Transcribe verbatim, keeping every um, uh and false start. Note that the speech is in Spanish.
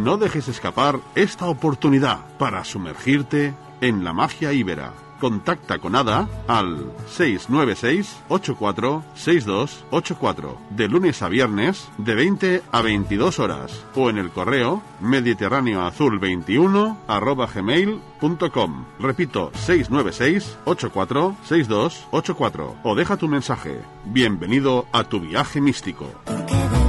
No dejes escapar esta oportunidad para sumergirte en la magia íbera. Contacta con Ada al seis nueve seis, ocho cuatro seis dos ocho cuatro de lunes a viernes de veinte a veintidós horas o en el correo mediterráneoazul veintiuno arroba gmail punto com. Repito, seis nueve seis, ocho cuatro seis dos ocho cuatro o deja tu mensaje. Bienvenido a tu viaje místico.